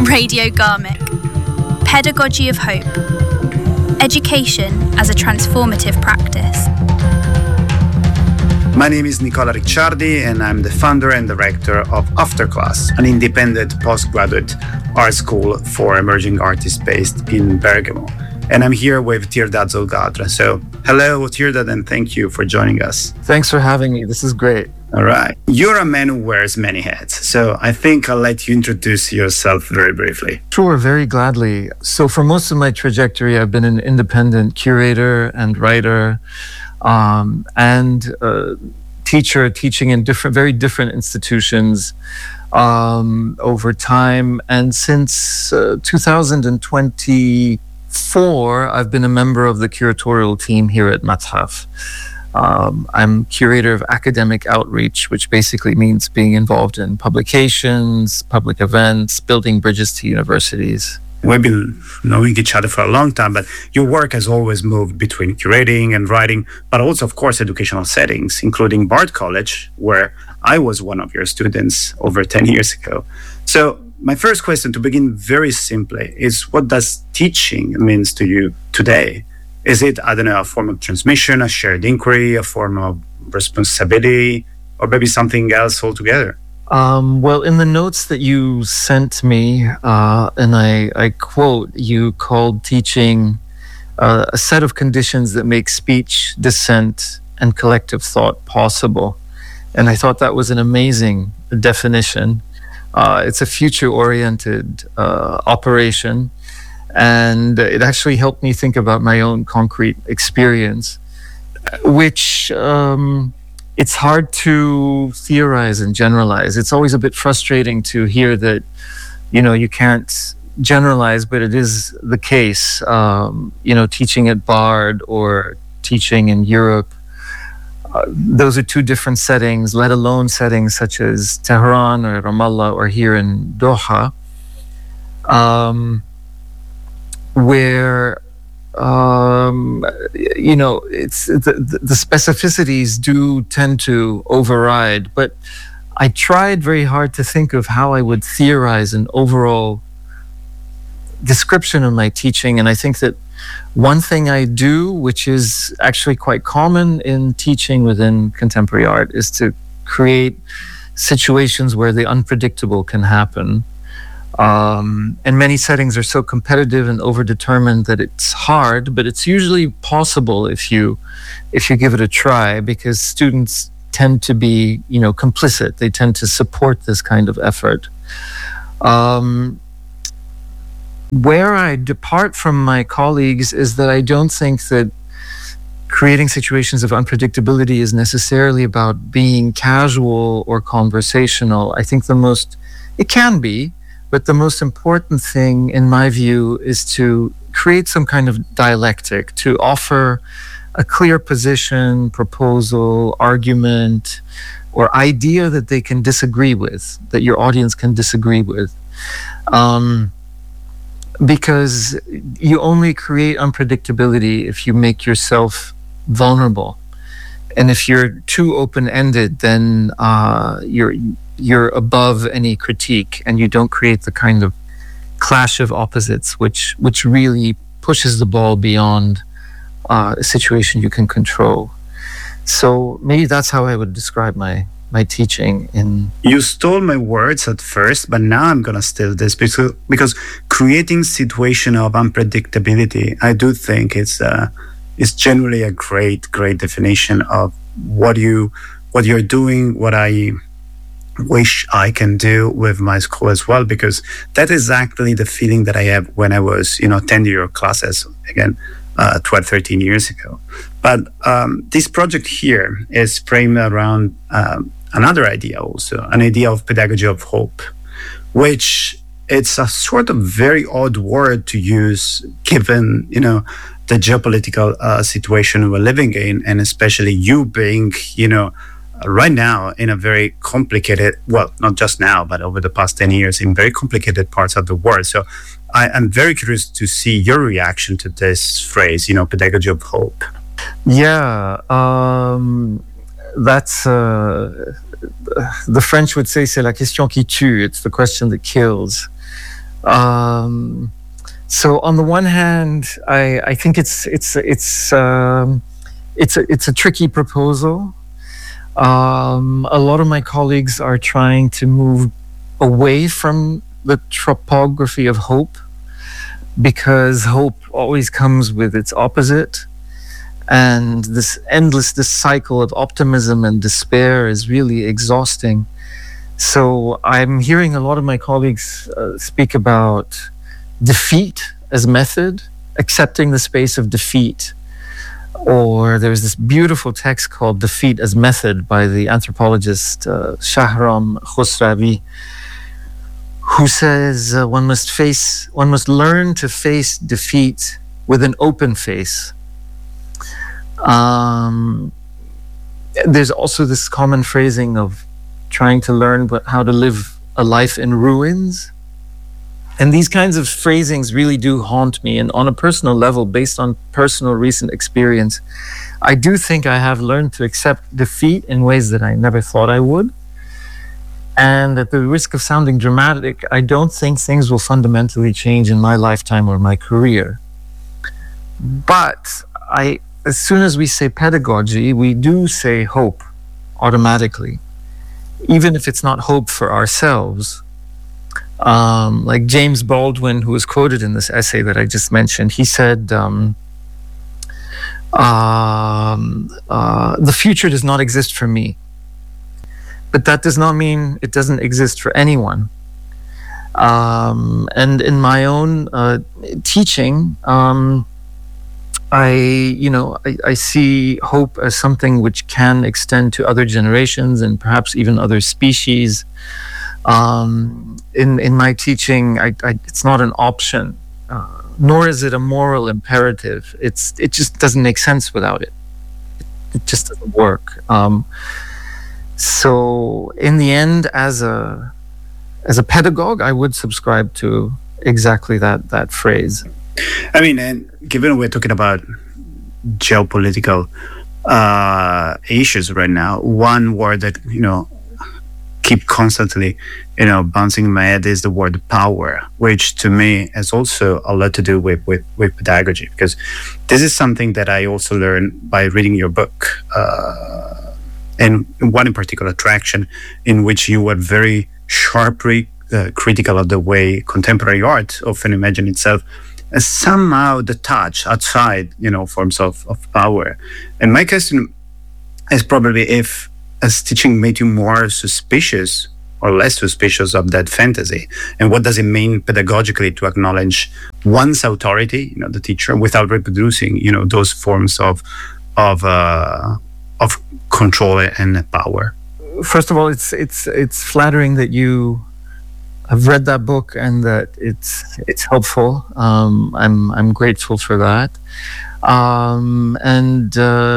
Radio Garmick. Pedagogy of Hope. Education as a transformative practice. My name is Nicola Ricciardi, and I'm the founder and director of Afterclass, an independent postgraduate art school for emerging artists based in Bergamo. And I'm here with Tirdad Zolgadra. So, hello, Tirdad, and thank you for joining us. Thanks for having me. This is great. All right. You're a man who wears many hats. So, I think I'll let you introduce yourself very briefly. Sure, very gladly. So, for most of my trajectory, I've been an independent curator and writer and teacher, teaching in very different institutions over time. And since 2024, I've been a member of the curatorial team here at Mathaf. I'm curator of academic outreach, which basically means being involved in publications, public events, building bridges to universities. We've been knowing each other for a long time, but your work has always moved between curating and writing, but also, of course, educational settings, including Bard College, where I was one of your students over 10 years ago. So my first question, to begin very simply, is what does teaching means to you today? Is it, I don't know, a form of transmission, a shared inquiry, a form of responsibility, or maybe something else altogether? Well, in the notes that you sent me, and I quote, you called teaching a set of conditions that make speech, dissent, and collective thought possible. And I thought that was an amazing definition. It's a future-oriented operation, and it actually helped me think about my own concrete experience, which it's hard to theorize and generalize. It's always a bit frustrating to hear that, you can't generalize, but it is the case. Teaching at Bard or teaching in Europe, those are two different settings, let alone settings such as Tehran or Ramallah or here in Doha, where it's the specificities do tend to override. But I tried very hard to think of how I would theorize an overall description of my teaching, and I think that one thing I do, which is actually quite common in teaching within contemporary art, is to create situations where the unpredictable can happen. And many settings are so competitive and overdetermined that it's hard, but it's usually possible if you give it a try, because students tend to be, complicit. They tend to support this kind of effort. Where I depart from my colleagues is that I don't think that creating situations of unpredictability is necessarily about being casual or conversational. I think it can be, but the most important thing, in my view, is to create some kind of dialectic, to offer a clear position, proposal, argument, or idea that they can disagree with, that your audience can disagree with. Because you only create unpredictability if you make yourself vulnerable. And if you're too open-ended, then you're above any critique, and you don't create the kind of clash of opposites which really pushes the ball beyond a situation you can control. So maybe that's how I would describe my teaching. You stole my words at first, but now I'm gonna steal this because creating situation of unpredictability, I do think it's generally a great definition of what you're doing, what I wish I can do with my school as well, because that is exactly the feeling that I have when I was, attending your classes again 12, 13 years ago. But this project here is framed around another idea also, an idea of pedagogy of hope, which it's a sort of very odd word to use given, the geopolitical situation we're living in, and especially you being, right now in a very complicated, well, not just now, but over the past 10 years in very complicated parts of the world. So I'm very curious to see your reaction to this phrase, pedagogy of hope. Yeah, that's the French would say c'est la question qui tue. It's the question that kills. So on the one hand, I think it's a tricky proposal. A lot of my colleagues are trying to move away from the topography of hope, because hope always comes with its opposite. And this cycle of optimism and despair is really exhausting. So I'm hearing a lot of my colleagues speak about defeat as method, accepting the space of defeat. Or there's this beautiful text called Defeat as Method by the anthropologist Shahram Khosravi, who says one must learn to face defeat with an open face. There's also this common phrasing of trying to learn how to live a life in ruins. And these kinds of phrasings really do haunt me. And on a personal level, based on personal recent experience, I do think I have learned to accept defeat in ways that I never thought I would. And at the risk of sounding dramatic, I don't think things will fundamentally change in my lifetime or my career. But as soon as we say pedagogy, we do say hope automatically, even if it's not hope for ourselves. Like James Baldwin, who was quoted in this essay that I just mentioned, he said, the future does not exist for me. But that does not mean it doesn't exist for anyone. And in my own teaching, I see hope as something which can extend to other generations and perhaps even other species. In my teaching, it's not an option, nor is it a moral imperative. It just doesn't make sense without it. It just doesn't work. So in the end, as a pedagogue, I would subscribe to exactly that phrase. I mean, and given we're talking about geopolitical issues right now, one word that keep constantly bouncing in my head is the word power, which to me has also a lot to do with pedagogy, because this is something that I also learned by reading your book, and one in particular, Traction, in which you were very sharply critical of the way contemporary art often imagines itself as somehow detached outside forms of power. And my question is probably if as teaching made you more suspicious or less suspicious of that fantasy, and what does it mean pedagogically to acknowledge one's authority, the teacher, without reproducing those forms of control and power? First of all, it's flattering that you have read that book and that it's helpful. I'm grateful for that. And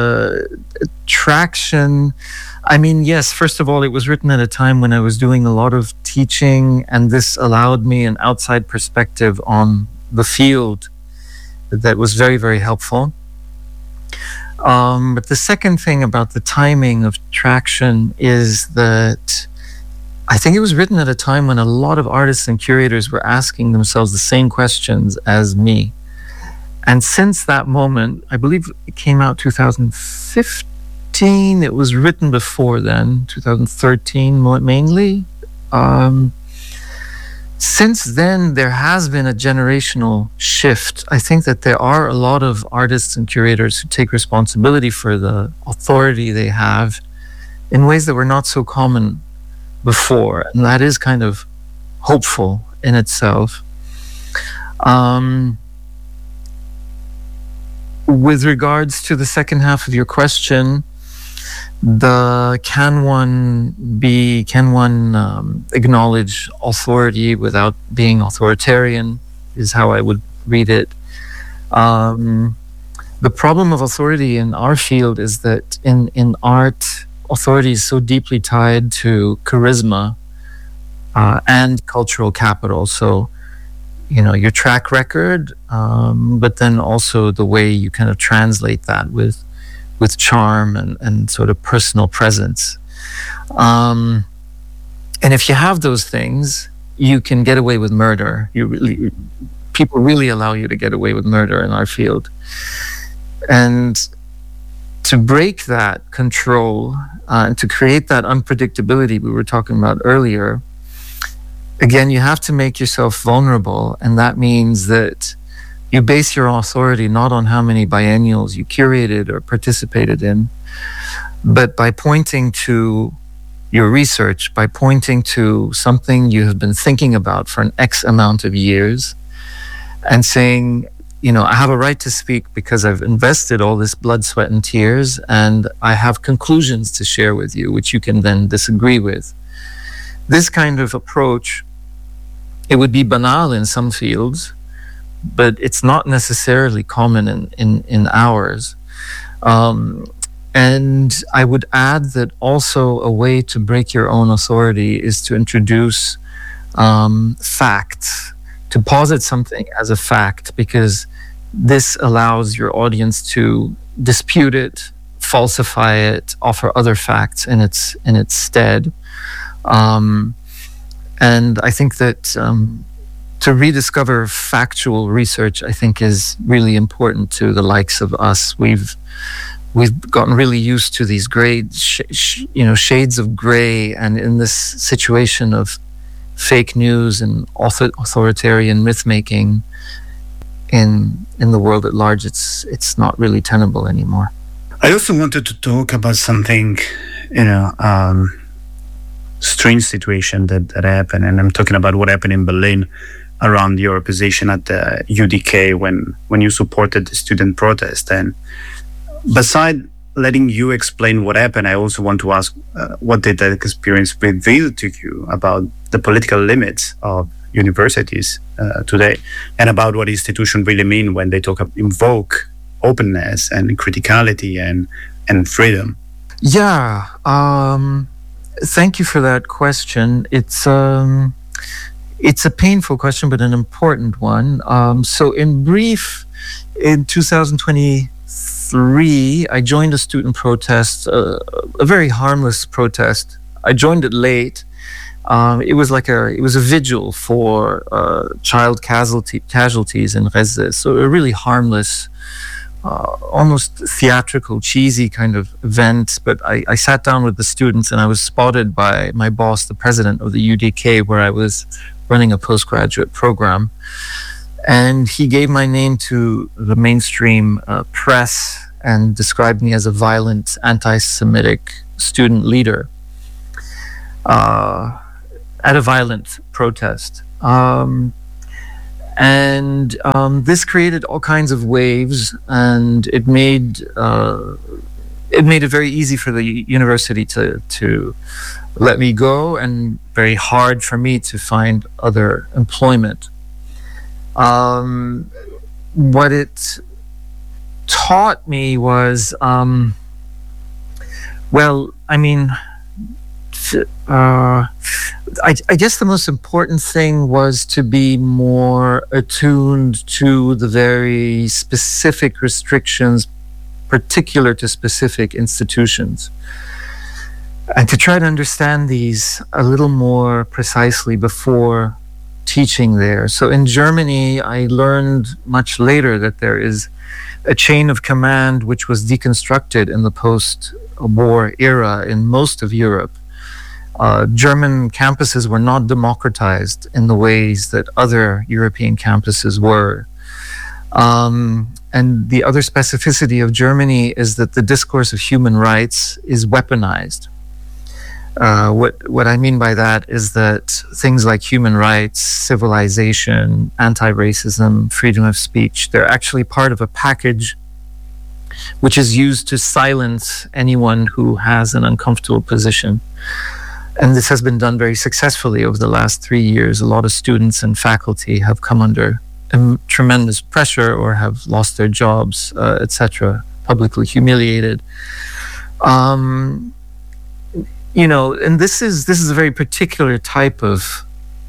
Traction, I mean, yes, first of all, it was written at a time when I was doing a lot of teaching, and this allowed me an outside perspective on the field that was very, very helpful. But the second thing about the timing of Traction is that I think it was written at a time when a lot of artists and curators were asking themselves the same questions as me. And since that moment, I believe it came out 2015. It was written before then, 2013 mainly. Since then, there has been a generational shift. I think that there are a lot of artists and curators who take responsibility for the authority they have in ways that were not so common before. And that is kind of hopeful in itself. With regards to the second half of your question, can one acknowledge authority without being authoritarian is how I would read it. The problem of authority in our field is that in art, authority is so deeply tied to charisma and cultural capital. So, your track record, but then also the way you kind of translate that with charm and sort of personal presence. And if you have those things, you can get away with murder. People really allow you to get away with murder in our field. And to break that control and to create that unpredictability we were talking about earlier, again, you have to make yourself vulnerable. And that means that you base your authority not on how many biennials you curated or participated in, but by pointing to your research, by pointing to something you have been thinking about for an X amount of years, and saying, I have a right to speak because I've invested all this blood, sweat, and tears, and I have conclusions to share with you, which you can then disagree with. This kind of approach, it would be banal in some fields, but it's not necessarily common in ours. And I would add that also a way to break your own authority is to introduce facts, to posit something as a fact, because this allows your audience to dispute it, falsify it, offer other facts in its stead. And I think that to rediscover factual research, I think, is really important to the likes of us. We've gotten really used to these gray, shades of gray, and in this situation of fake news and authoritarian myth making in the world at large, it's not really tenable anymore. I also wanted to talk about something, strange situation that happened, and I'm talking about what happened in Berlin around your position at the UDK when you supported the student protest. And beside letting you explain what happened, I also want to ask, what did that experience reveal to you about the political limits of universities today, and about what institutions really mean when they invoke openness and criticality and freedom? Yeah, thank you for that question. It's a painful question, but an important one. So in brief, in 2023, I joined a student protest, a very harmless protest. I joined it late. It was a vigil for child casualties in Rezes. So a really harmless, almost theatrical, cheesy kind of event. But I sat down with the students, and I was spotted by my boss, the president of the UDK, where I was running a postgraduate program. And he gave my name to the mainstream press and described me as a violent, anti-Semitic student leader at a violent protest. This created all kinds of waves, and it made it very easy for the university to let me go, and very hard for me to find other employment. What it taught me was, I guess the most important thing was to be more attuned to the very specific restrictions particular to specific institutions, and to try to understand these a little more precisely before teaching there. So in Germany, I learned much later that there is a chain of command which was deconstructed in the post-war era in most of Europe. German campuses were not democratized in the ways that other European campuses were. And the other specificity of Germany is that the discourse of human rights is weaponized. What I mean by that is that things like human rights, civilization, anti-racism, freedom of speech, they're actually part of a package which is used to silence anyone who has an uncomfortable position. And this has been done very successfully over the last 3 years. A lot of students and faculty have come under tremendous pressure or have lost their jobs, etc., publicly humiliated. And this is a very particular type of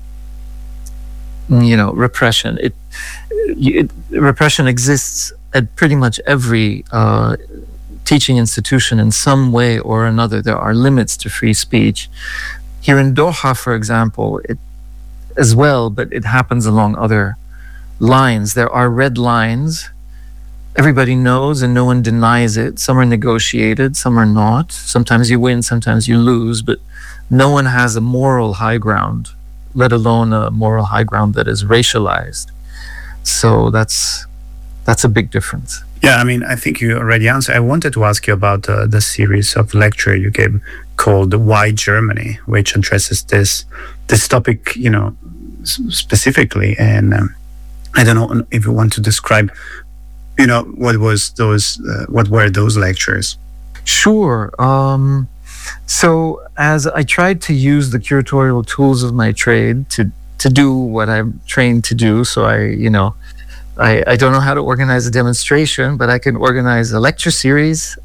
repression. Repression exists at pretty much every teaching institution in some way or another. There are limits to free speech. Here in Doha, for example, as well, but it happens along other lines. There are red lines. Everybody knows and no one denies it. Some are negotiated, some are not. Sometimes you win, sometimes you lose, but no one has a moral high ground, let alone a moral high ground that is racialized. So that's a big difference. Yeah, I mean, I think you already answered. I wanted to ask you about the series of lecture you gave called "Why Germany," which addresses this topic, specifically. And I don't know if you want to describe, what were those lectures? Sure. So as I tried to use the curatorial tools of my trade to do what I'm trained to do, so I don't know how to organize a demonstration, but I can organize a lecture series.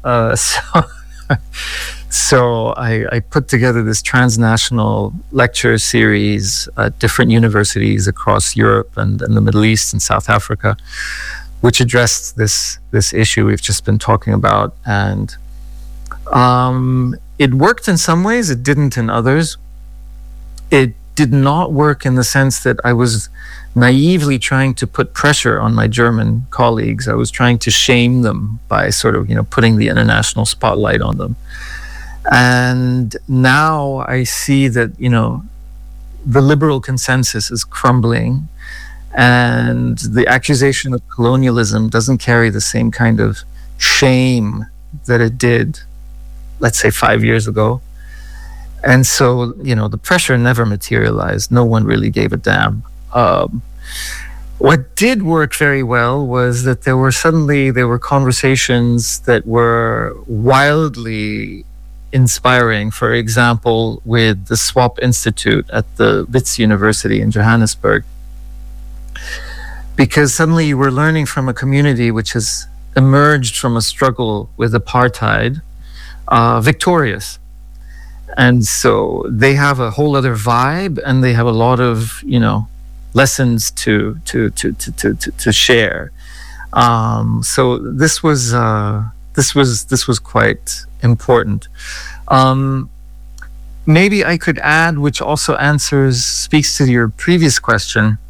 So I put together this transnational lecture series at different universities across Europe and the Middle East and South Africa, which addressed this issue we've just been talking about. And it worked in some ways, it didn't in others. It did not work in the sense that I was naively trying to put pressure on my German colleagues. I was trying to shame them by sort of, putting the international spotlight on them. And now I see that, the liberal consensus is crumbling and the accusation of colonialism doesn't carry the same kind of shame that it did, let's say, 5 years ago. And so, the pressure never materialized. No one really gave a damn. What did work very well was that there were conversations that were wildly inspiring. For example, with the Swap Institute at the Wits University in Johannesburg. Because suddenly you were learning from a community which has emerged from a struggle with apartheid, victorious. And so they have a whole other vibe, and they have a lot of, lessons to share. So this was quite important. Maybe I could add, which also speaks to your previous question.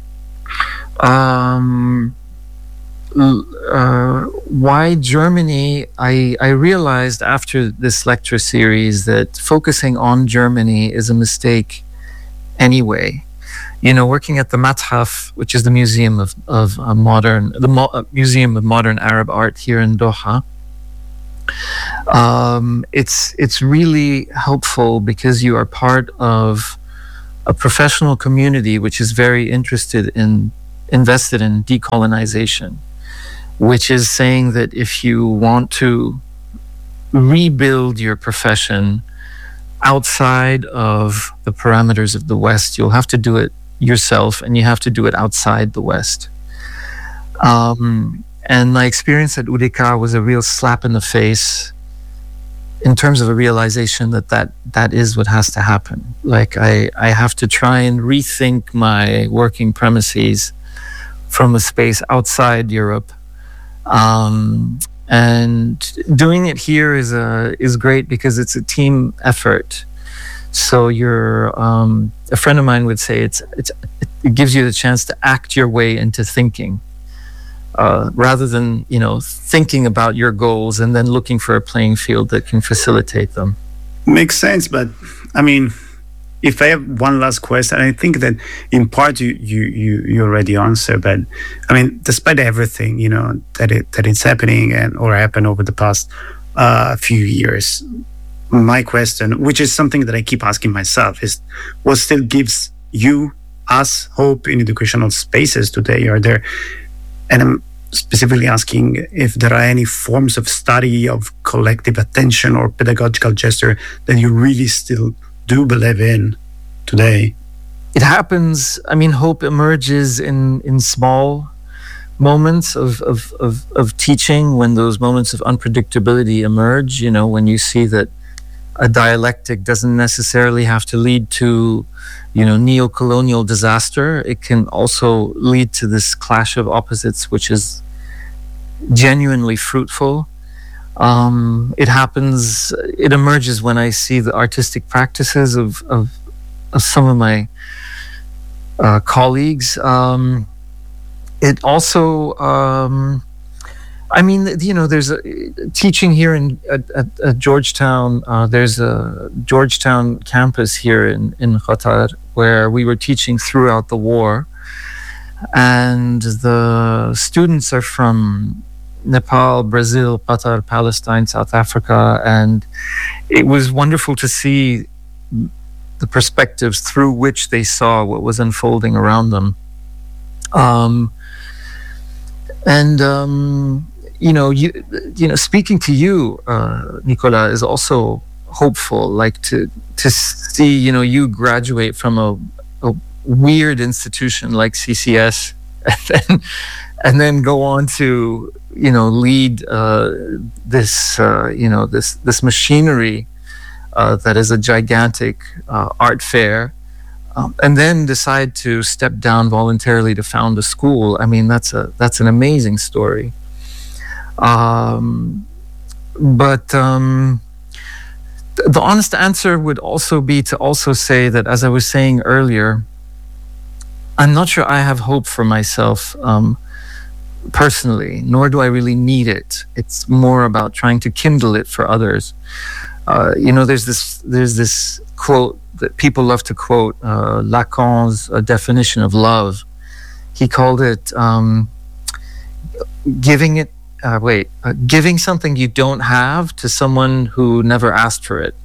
Why Germany? I realized after this lecture series that focusing on Germany is a mistake anyway. Working at the Mathaf, which is the Museum of Museum of Modern Arab Art here in Doha. It's really helpful because you are part of a professional community which is very invested in decolonization, which is saying that if you want to rebuild your profession outside of the parameters of the West, you'll have to do it yourself, and you have to do it outside the West. And my experience at UDK was a real slap in the face in terms of a realization that is what has to happen. Like I have to try and rethink my working premises from a space outside Europe. And doing it here is great because it's a team effort. So a friend of mine would say it gives you the chance to act your way into thinking, rather than thinking about your goals and then looking for a playing field that can facilitate them. Makes sense, but I mean, if I have one last question, I think that in part you already answered, but I mean, despite everything that it's happening or happened over the past few years, my question, which is something that I keep asking myself, is what still gives us hope in educational spaces today? Are there, and I'm specifically asking if there are any forms of study of collective attention or pedagogical gesture that you really still do believe in today? It happens. I mean, hope emerges in small moments of teaching, when those moments of unpredictability emerge, when you see that a dialectic doesn't necessarily have to lead to, neo-colonial disaster. It can also lead to this clash of opposites, which is genuinely fruitful. It emerges when I see the artistic practices of some of my colleagues. It also, there's teaching here at Georgetown. There's a Georgetown campus here in Qatar where we were teaching throughout the war. And the students are from Nepal, Brazil, Qatar, Palestine, South Africa. And it was wonderful to see the perspectives through which they saw what was unfolding around them. Speaking to you, Nicolas, is also hopeful. Like to see, you graduate from a weird institution like CCS, and then go on to, lead this machinery that is a gigantic art fair. And then decide to step down voluntarily to found a school. I mean, that's an amazing story. But the honest answer would also be to also say that, as I was saying earlier, I'm not sure I have hope for myself personally, nor do I really need it. It's more about trying to kindle it for others. There's this quote that people love to quote, Lacan's definition of love. He called it giving something you don't have to someone who never asked for it.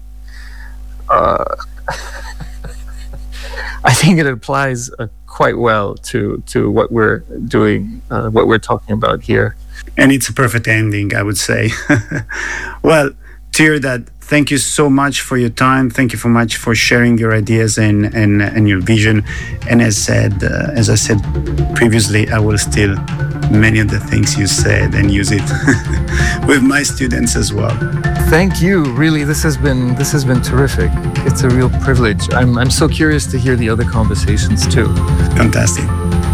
I think it applies quite well to what we're doing, what we're talking about here. And it's a perfect ending, I would say. Well, Tirdad, thank you so much for your time. Thank you so much for sharing your ideas and your vision. And as I said previously, I will steal many of the things you said and use it with my students as well. Thank you. Really, this has been terrific. It's a real privilege. I'm so curious to hear the other conversations too. Fantastic.